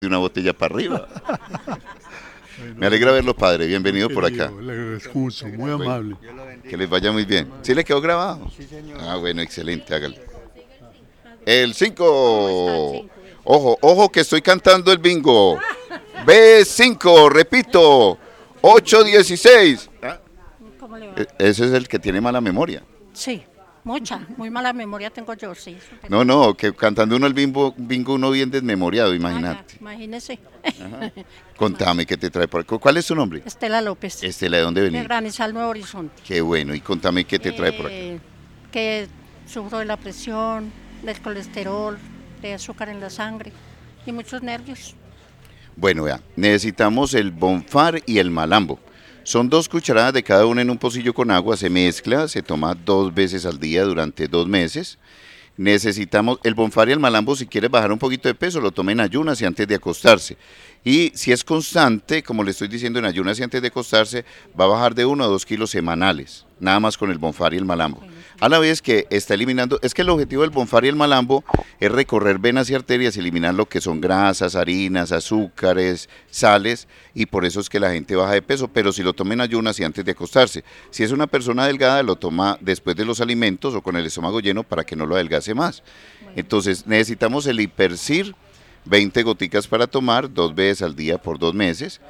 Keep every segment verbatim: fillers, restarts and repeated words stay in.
de una botella para arriba. Me alegra verlo, padre. Bienvenido por acá. Le agradezco mucho, muy amable. Que les vaya muy bien. ¿Sí le quedó grabado? Sí, señor. Ah, bueno, excelente, hágale. El cinco. Ojo, ojo que estoy cantando el bingo. B cinco, repito. ocho dieciséis. ¿Cómo le va? E- Ese es el que tiene mala memoria. Sí, mucha, muy mala memoria tengo yo, sí. eso tengo. No, no, que cantando uno el bingo, bingo uno bien desmemoriado, Ah, imagínate. ya, imagínese. Contame qué te trae por acá. ¿Cuál es su nombre? Estela López, Estela, ¿de dónde de venís? Granizal, Nuevo Horizonte. Qué bueno, y contame qué te trae por acá. Eh, que sufro de la presión, del colesterol, de azúcar en la sangre y muchos nervios. Bueno, vea, necesitamos el bonfar y el malambo. Son dos cucharadas de cada una en un pocillo con agua, se mezcla, se toma dos veces al día durante dos meses. Necesitamos el bonfar y el malambo, si quieres bajar un poquito de peso, lo tome en ayunas y antes de acostarse. Y si es constante, como le estoy diciendo, en ayunas y antes de acostarse, va a bajar de uno a dos kilos semanales, nada más con el bonfar y el malambo. A la vez que está eliminando, es que el objetivo del bonfar y el malambo es recorrer venas y arterias y eliminar lo que son grasas, harinas, azúcares, sales, y por eso es que la gente baja de peso, pero si lo toma en ayunas y antes de acostarse. Si es una persona delgada, lo toma después de los alimentos o con el estómago lleno para que no lo adelgace más. Entonces necesitamos el Hipercir, veinte goticas para tomar, dos veces al día por dos meses.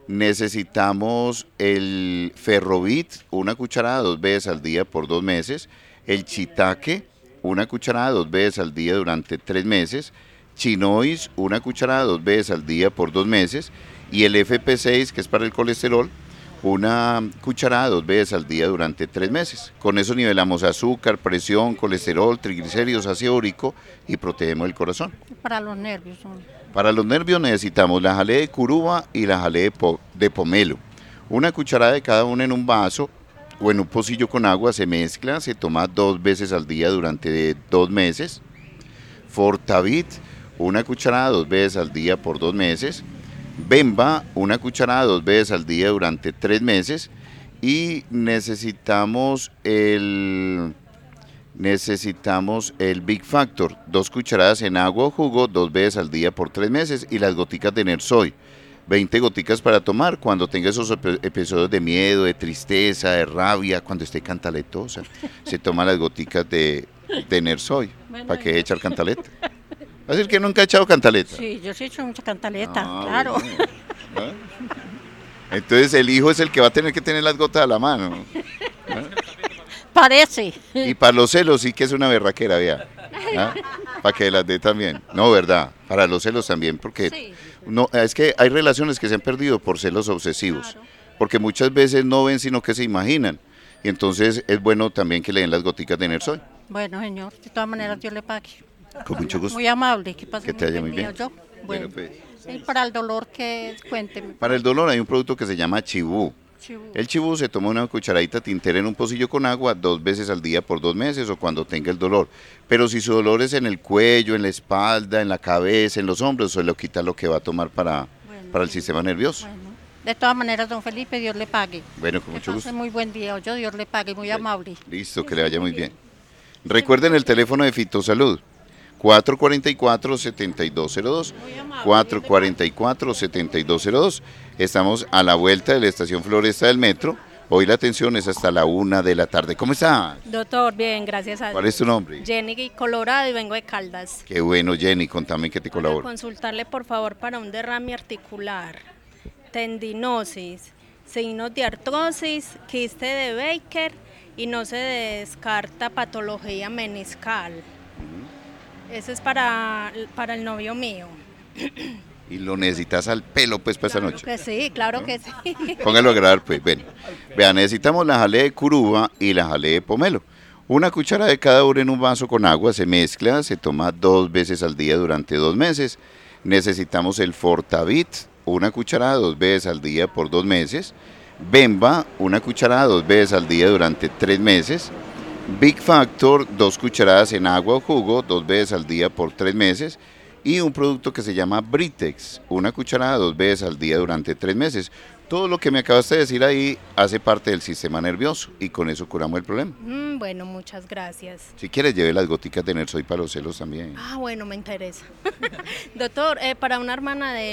Necesitamos el Ferrovit, una cucharada dos veces al día por dos meses. El Chitaque, una cucharada dos veces al día durante tres meses. Chinois, una cucharada dos veces al día por dos meses. Y el F P seis, que es para el colesterol, una cucharada dos veces al día durante tres meses. Con eso nivelamos azúcar, presión, colesterol, triglicéridos, ácido úrico y protegemos el corazón. Para los nervios. ¿no? Para los nervios necesitamos la jalea de curuba y la jalea de, po- de pomelo. Una cucharada de cada una en un vaso o en un pocillo con agua, se mezcla, se toma dos veces al día durante dos meses. Fortavit, una cucharada dos veces al día por dos meses. Bemba, una cucharada dos veces al día durante tres meses. Y necesitamos el, necesitamos el Big Factor, dos cucharadas en agua o jugo, dos veces al día por tres meses. Y las goticas de Nersoy, veinte goticas para tomar cuando tenga esos epi- episodios de miedo, de tristeza, de rabia, cuando esté cantaletosa. Se toma las goticas de, de Nersoy, Bueno, para que echar cantaleta. Va a decir que nunca ha echado cantaleta. Sí, yo sí he hecho mucha cantaleta, Ah, claro. bueno. ¿Ah? Entonces el hijo es el que va a tener que tener las gotas a la mano. Parece. Y para los celos sí que es una berraquera, vea. ¿Ah? Para que las dé también. No, verdad. Para los celos también, porque Sí. no, es que hay relaciones que se han perdido por celos obsesivos. Claro. Porque muchas veces no ven sino que se imaginan. Y entonces es bueno también que le den las goticas de Nersoy. Bueno, señor, de todas maneras Dios le pague. Con mucho gusto. Muy amable, que pase Que te vaya buen muy día, bien. yo. Bueno, Bueno, pues. y para el dolor, que cuénteme. Para el dolor hay un producto que se llama Chibú. Chibú. El chibú se toma una cucharadita tintera en un pocillo con agua dos veces al día por dos meses o cuando tenga el dolor. Pero si su dolor es en el cuello, en la espalda, en la cabeza, en los hombros, se lo quita lo que va a tomar para, Bueno, para el sistema nervioso. Bueno, de todas maneras, don Felipe, Dios le pague. Bueno, con Que mucho pase gusto. muy buen día, yo Dios le pague, muy amable. Listo, que le vaya muy bien. Recuerden el teléfono de Fitosalud, cuatro cuatro cuatro, siete dos cero dos, cuatro cuatro cuatro, siete dos cero dos. Estamos a la vuelta de la estación Floresta del Metro. Hoy la atención es hasta la una de la tarde. ¿Cómo está? Doctor, bien, gracias a ¿Cuál Dios. es tu nombre? Jenny Colorado y vengo de Caldas. Qué bueno, Jenny, contame que te Para colaboro. consultarle, por favor, para un derrame articular, tendinosis, signos de artrosis, quiste de Baker y no se descarta patología meniscal. Eso es para, para el novio mío. Y lo necesitas al pelo, pues, para esta Claro noche. que sí, claro que sí. Póngalo a grabar, pues. Bueno, vean, necesitamos la jalea de curuba y la jalea de pomelo. Una cuchara de cada una en un vaso con agua, se mezcla, se toma dos veces al día durante dos meses. Necesitamos el Fortavit, una cucharada dos veces al día por dos meses. Bemba, una cucharada dos veces al día durante tres meses. Big Factor, dos cucharadas en agua o jugo, dos veces al día por tres meses. Y un producto que se llama Britex, una cucharada dos veces al día durante tres meses. Todo lo que me acabaste de decir ahí hace parte del sistema nervioso y con eso curamos el problema. Mm, bueno, muchas gracias. Si quieres, lleve las goticas de Nersoy para los celos también. Ah, bueno, me interesa. Doctor, eh, para una hermana de